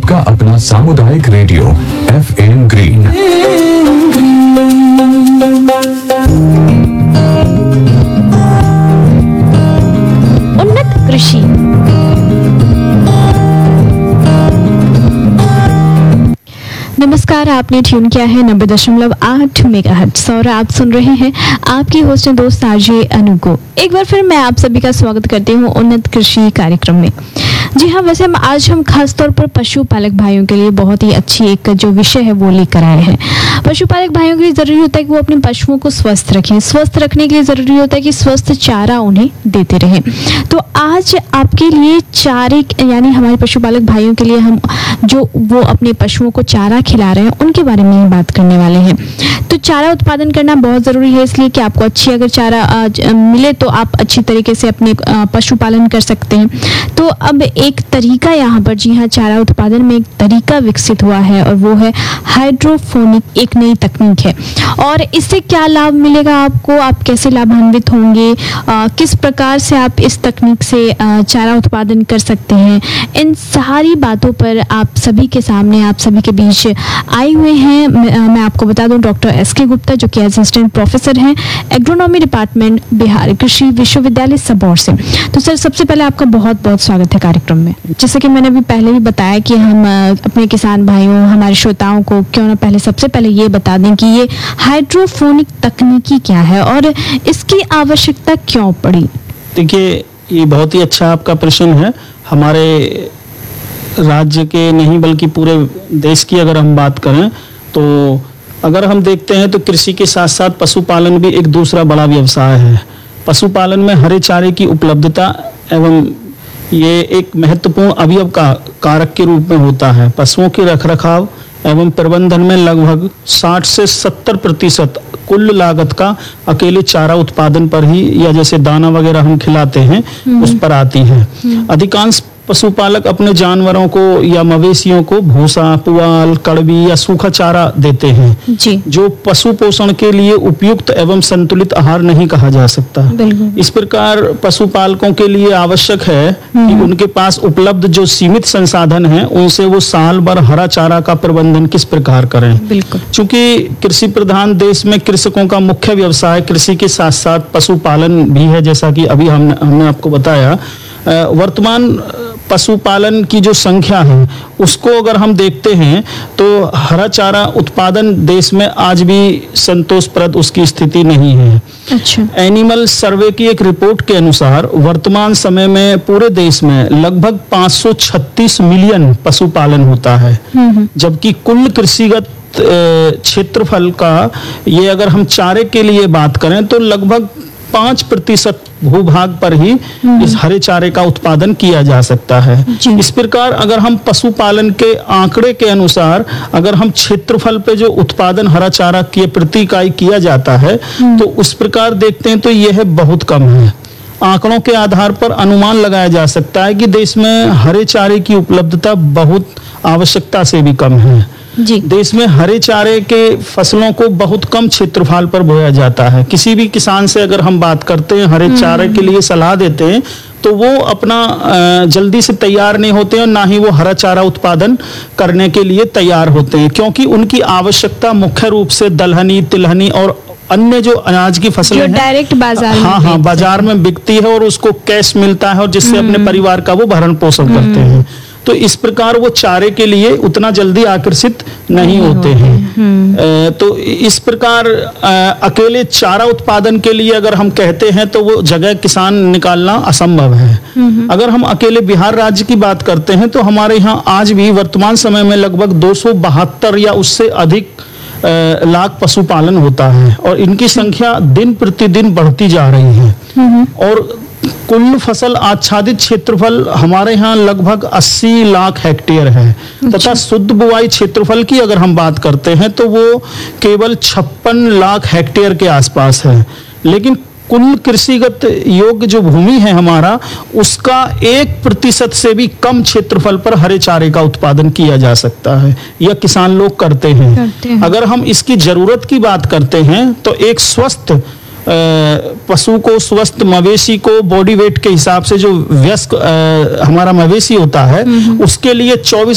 आपका अपना सामुदायिक रेडियो FM ग्रीन। उन्नत कृषि। नमस्कार, आपने ट्यून किया है 90.8 मेगाहर्ट्ज और आप सुन रहे हैं आपकी होस्ट एंड दोस्त आरजे अनु को। एक बार फिर मैं आप सभी का स्वागत करती हूँ उन्नत कृषि कार्यक्रम में। जी हाँ, वैसे आज हम खास तौर पर पशुपालक भाइयों के लिए बहुत ही अच्छी एक जो विषय है वो लेकर आए हैं। पशुपालक भाइयों के लिए जरूरी होता है कि वो अपने पशुओं को स्वस्थ रखें। स्वस्थ रखने के लिए जरूरी होता है कि स्वस्थ चारा उन्हें देते रहें। तो आज आपके लिए चारे यानी हमारे पशुपालक भाइयों के लिए हम जो वो अपने पशुओं को चारा खिला रहे हैं उनके बारे में ही बात करने वाले हैं। तो चारा उत्पादन करना बहुत ज़रूरी है, इसलिए कि आपको अच्छी अगर चारा मिले तो आप अच्छी तरीके से अपने पशुपालन कर सकते हैं। तो अब एक तरीका यहाँ पर, जी हाँ, चारा उत्पादन में एक तरीका विकसित हुआ है और वो है हाइड्रोफोनिक, एक नई तकनीक है। और इससे क्या लाभ मिलेगा आपको, आप कैसे लाभान्वित होंगे, किस प्रकार से आप इस तकनीक से चारा उत्पादन कर सकते हैं, इन सारी बातों पर आप सभी के सामने, आप सभी के बीच आए हुए हैं। मैं आपको बता दूं, डॉक्टर SK गुप्ता, जो कि असिस्टेंट प्रोफेसर हैं एग्रोनॉमी डिपार्टमेंट, बिहार कृषि विश्वविद्यालय सबौर से। तो सर, सबसे पहले आपका बहुत बहुत स्वागत है कार्यक्रम में। जैसे कि मैंने अभी पहले भी बताया कि हम अपने किसान भाइयों, हमारे श्रोताओं को क्यों ना पहले सबसे पहले ये बता दें कि ये हाइड्रोफोनिक तकनीकी क्या है और इसकी आवश्यकता क्यों पड़ी। देखिए, ये बहुत ही अच्छा आपका प्रश्न है। हमारे राज्य के नहीं बल्कि पूरे देश की अगर हम बात करें तो अगर हम देखते हैं तो कृषि के साथ साथ पशुपालन भी एक दूसरा बड़ा व्यवसाय है। पशुपालन में हरे चारे की उपलब्धता एवं ये एक महत्वपूर्ण अवयव का कारक के रूप में होता है। पशुओं के रखरखाव एवं प्रबंधन में लगभग 60 से 70% कुल लागत का अकेले चारा उत्पादन पर ही, या जैसे दाना वगैरह हम खिलाते हैं उस पर आती है। अधिकांश पशुपालक अपने जानवरों को या मवेशियों को भूसा, पुआल, कड़वी या सूखा चारा देते हैं जी। जो पशु पोषण के लिए उपयुक्त एवं संतुलित आहार नहीं कहा जा सकता। इस प्रकार पशुपालकों के लिए आवश्यक है कि उनके पास उपलब्ध जो सीमित संसाधन हैं उनसे वो साल भर हरा चारा का प्रबंधन किस प्रकार करें। चूंकि कृषि प्रधान देश में कृषकों का मुख्य व्यवसाय कृषि के साथ साथ पशुपालन भी है, जैसा कि अभी हमने आपको बताया। वर्तमान पशुपालन की जो संख्या है उसको अगर हम देखते हैं तो हरा चारा उत्पादन देश में आज भी संतोषप्रद उसकी स्थिति नहीं है। अच्छा। एनिमल सर्वे की एक रिपोर्ट के अनुसार वर्तमान समय में पूरे देश में लगभग 536 मिलियन पशुपालन होता है, जबकि कुल कृषिगत क्षेत्रफल का ये अगर हम चारे के लिए बात करें तो लगभग 5% भूभाग पर ही इस हरे चारे का उत्पादन किया जा सकता है। इस प्रकार अगर हम पशुपालन के आंकड़े के अनुसार अगर हम क्षेत्रफल पे जो उत्पादन हरा चारा के प्रति इकाई किया जाता है तो उस प्रकार देखते हैं तो यह बहुत कम है। आंकड़ों के आधार पर अनुमान लगाया जा सकता है कि देश में हरे चारे की उपलब्धता बहुत आवश्यकता से भी कम है। देश में हरे चारे के फसलों को बहुत कम क्षेत्रफल पर बोया जाता है। किसी भी किसान से अगर हम बात करते हैं, हरे चारे के लिए सलाह देते हैं तो वो अपना जल्दी से तैयार नहीं होते हैं और ना ही वो हरा चारा उत्पादन करने के लिए तैयार होते हैं, क्योंकि उनकी आवश्यकता मुख्य रूप से दलहनी, तिलहनी और अन्य जो अनाज की फसलें हैं डायरेक्ट बाजार में बाजार में बिकती है और उसको कैश मिलता है और जिससे अपने परिवार का वो भरण पोषण करते हैं। तो इस प्रकार वो चारे के लिए उतना जल्दी आकर्षित नहीं होते हैं। तो इस प्रकार अकेले चारा उत्पादन के लिए अगर हम कहते हैं तो वो जगह किसान निकालना असंभव है। अगर हम अकेले बिहार राज्य की बात करते हैं तो हमारे यहाँ आज भी वर्तमान समय में लगभग 272 या उससे अधिक लाख पशुपालन होता है और इनकी संख्या दिन प्रतिदिन बढ़ती जा रही है। और कुल फसल आच्छादित क्षेत्रफल हमारे यहाँ लगभग 80 लाख हेक्टेयर है तथा शुद्ध बुआई क्षेत्रफल की अगर हम बात करते हैं तो वो केवल 56 लाख हेक्टेयर के आसपास है। लेकिन कुल कृषिगत योग्य जो भूमि है हमारा, उसका 1% से भी कम क्षेत्रफल पर हरे चारे का उत्पादन किया जा सकता है या किसान लोग करते हैं। अगर हम इसकी जरूरत की बात करते हैं तो एक स्वस्थ पशु को, स्वस्थ मवेशी को बॉडी वेट के हिसाब से जो व्यस्क हमारा मवेशी होता है उसके लिए 24